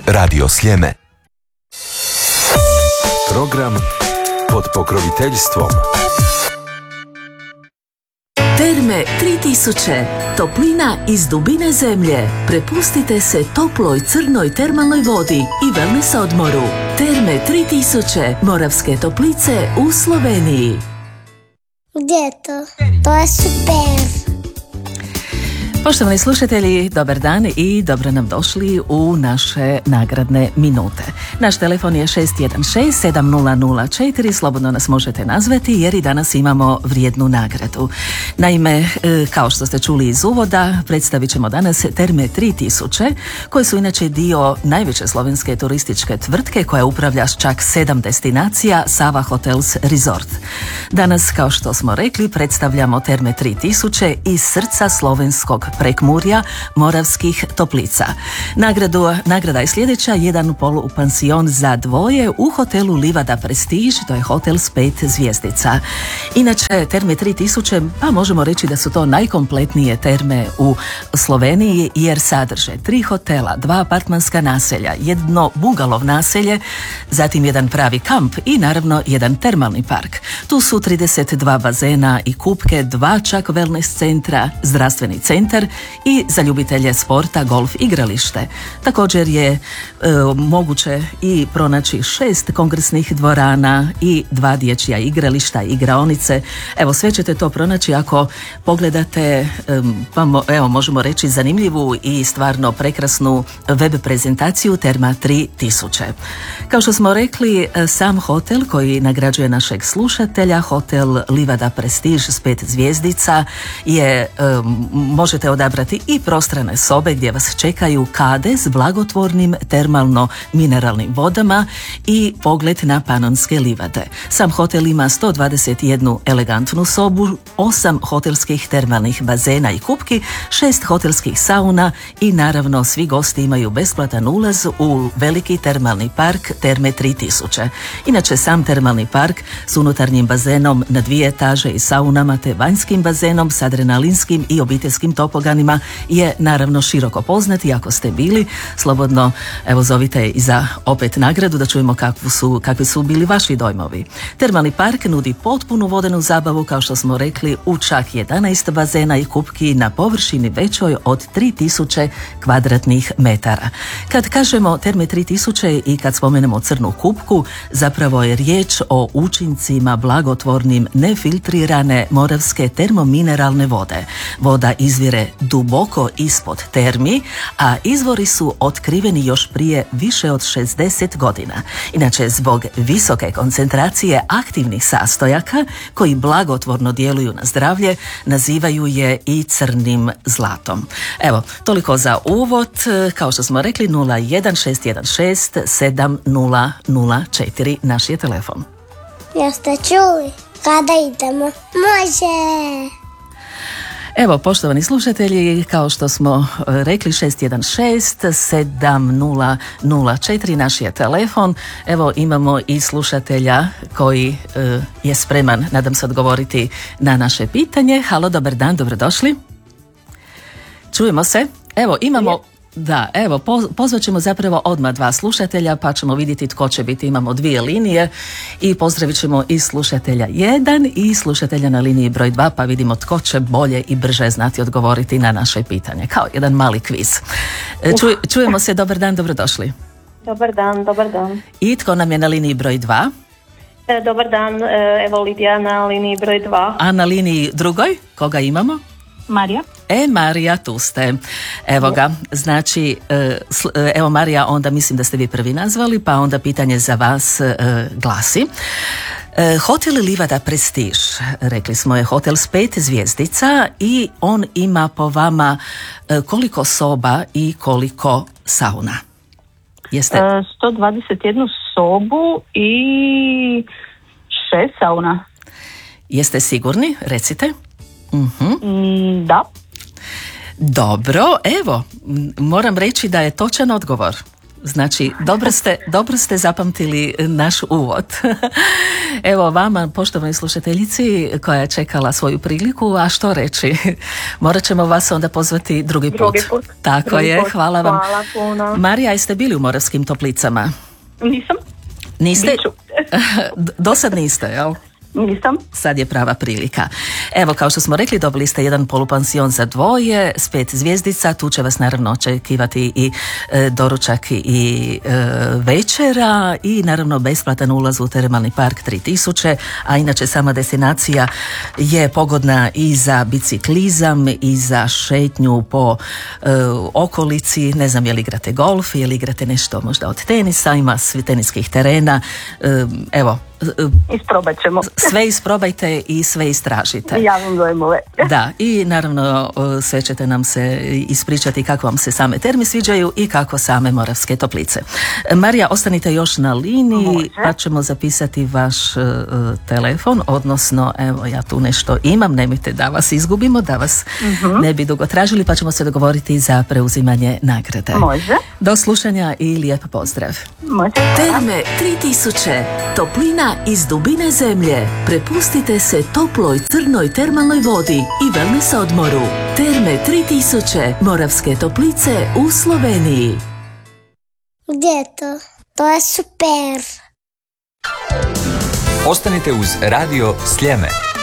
Radio Sljeme. Program pod pokroviteljstvom Terme 3000. Toplina iz dubine zemlje. Prepustite se toploj crnoj termalnoj vodi i wellness odmoru. Terme 3000. Moravske Toplice u Sloveniji. Gdje je to? To je super! Poštovani slušatelji, dobar dan i dobro nam došli u naše nagradne minute. Naš telefon je 616-7004, slobodno nas možete nazvati jer i danas imamo vrijednu nagradu. Naime, kao što ste čuli iz uvoda, predstavit ćemo danas Terme 3000, koje su inače dio najveće slovenske turističke tvrtke koja upravlja s čak 7 destinacija, Sava Hotels Resort. Danas, kao što smo rekli, predstavljamo Terme 3000 iz srca slovenskog Prekmurja, Moravskih Toplica. Nagrada je sljedeća, jedan polupansion za dvoje u hotelu Livada Prestige, to je hotel s 5 zvjezdica. Inače, Terme 3000, pa možemo reći da su to najkompletnije terme u Sloveniji jer sadrže 3 hotela, 2 apartmanska naselja, jedno bungalov naselje, zatim jedan pravi kamp i naravno jedan termalni park. Tu su 32 bazena i kupke, 2 čak wellness centra, zdravstveni centar i za ljubitelje sporta golf igralište. Također je moguće i pronaći 6 kongresnih dvorana i 2 dječja igrališta, igraonice. Evo, sve ćete to pronaći ako pogledate, evo možemo reći zanimljivu i stvarno prekrasnu web prezentaciju Terma 3000. Kao što smo rekli, sam hotel koji nagrađuje našeg slušatelja, hotel Livada Prestige s 5 zvjezdica je, možete odabrati i prostrane sobe gdje vas čekaju kade s blagotvornim termalno-mineralnim vodama i pogled na Panonske livade. Sam hotel ima 121 elegantnu sobu, 8 hotelskih termalnih bazena i kupki, 6 hotelskih sauna i naravno svi gosti imaju besplatan ulaz u veliki termalni park Terme 3000. Inače, sam termalni park s unutarnjim bazenom na 2 etaže i saunama te vanjskim bazenom s adrenalinskim i obiteljskim topoganima je naravno široko poznat i ako ste bili, slobodno evo zovite i za opet nagradu da čujemo kakvi su bili vaši dojmovi. Termalni park nudi potpunu vodenu zabavu, kao što smo rekli, u čak 11 bazena i kupki na površini većoj od 3000 kvadratnih metara. Kad kažemo Terme 3000 i kad spomenemo crnu kupku, zapravo je riječ o učincima blagotvornim nefiltrirane moravske termomineralne vode. Voda izvire duboko ispod termi, a izvori su otkriveni još prije više od 60 godina. Inače, zbog visoke koncentracije aktivnih sastojaka koji blagotvorno djeluju na zdravlje, nazivaju je i crnim zlatom. Evo, toliko za uvod. Kao što smo rekli, 016167004 naš je telefon. Jeste čuli? Kada idemo? Može! Evo, poštovani slušatelji, kao što smo rekli, 616-7004 naš je telefon. Evo, imamo i slušatelja koji je spreman, nadam se, odgovoriti na naše pitanje. Halo, dobar dan, dobrodošli. Čujemo se. Evo, imamo... Da, evo, pozvat ćemo zapravo odmah 2 slušatelja pa ćemo vidjeti tko će biti. Imamo 2 linije i pozdravit ćemo i slušatelja 1 i slušatelja na liniji broj 2 pa vidimo tko će bolje i brže znati odgovoriti na naše pitanje. Kao jedan mali kviz. Čujemo se, dobar dan, dobrodošli. Dobar dan, dobar dan. I tko nam je na liniji broj 2? Dobar dan, evo Lidija na liniji broj 2. A na liniji drugoj, koga imamo? Marija. Marija, tu ste. Evo ga, znači, evo Marija, onda mislim da ste vi prvi nazvali, pa onda pitanje za vas glasi. Hotel Livada Prestige, rekli smo, je hotel s 5 zvjezdica i on ima po vama koliko soba i koliko sauna? Jeste? 121 sobu i 6 sauna. Jeste sigurni? Recite. Da. Dobro, evo, moram reći da je točan odgovor. Znači, dobro ste zapamtili naš uvod. Evo vama, poštovanoj slušateljici koja je čekala svoju priliku, a što reći? Morat ćemo vas onda pozvati drugi put. Tako drugi je, put. Hvala vam. Hvala puno. Marija, jeste bili u Moravskim Toplicama? Nisam. Niste? Do sad niste, jel? Nisam. Sad je prava prilika. Evo, kao što smo rekli, dobili ste jedan polupansion za dvoje s 5 zvjezdica. Tu će vas naravno očekivati i doručak i večera i naravno besplatan ulaz u termalni park 3000, a inače sama destinacija je pogodna i za biciklizam i za šetnju po okolici. Ne znam je li igrate golf, je li igrate nešto možda od tenisa, ima svi teniskih terena. Evo, isprobat ćemo. Sve isprobajte i sve istražite. Javim dojmove. Da, i naravno sve ćete nam se ispričati kako vam se same terme sviđaju i kako same Moravske Toplice. Marija, ostanite još na liniji. Može. Pa ćemo zapisati vaš telefon, odnosno evo ja tu nešto imam, nemojte da vas izgubimo, da vas ne bi dugo tražili, pa ćemo se dogovoriti za preuzimanje nagrade. Može. Do slušanja i lijep pozdrav. Može. Terme 3000, toplina iz dubine zemlje. Prepustite se toploj crnoj termalnoj vodi i wellness odmoru. Terme 3000, Moravske Toplice u Sloveniji. Gdje je to? To je super. Ostanite uz Radio Sljeme.